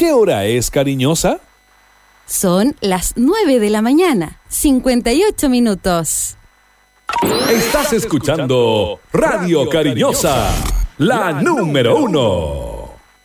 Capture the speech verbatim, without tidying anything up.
¿Qué hora es, cariñosa? Son las nueve de la mañana, cincuenta y ocho minutos. Estás escuchando Radio Cariñosa, la número uno.